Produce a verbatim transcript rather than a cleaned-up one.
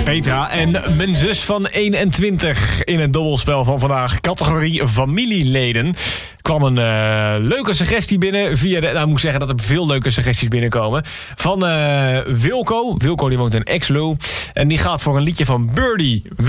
Petra en mijn zus van eenentwintig in het dobbelspel van vandaag. Categorie familieleden. Kwam een uh, leuke suggestie binnen via de... Nou, ik moet zeggen dat er veel leuke suggesties binnenkomen. Van uh, Wilco. Wilco die woont in Exlo. En die gaat voor een liedje van Birdie.